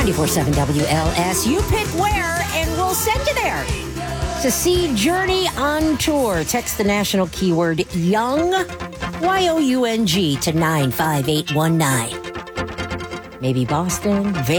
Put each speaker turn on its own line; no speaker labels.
94.7 WLS. You pick where, and we'll send you there to see Journey on tour. Text the national keyword Young, YOUNG, to 95819. Maybe Boston, Vegas.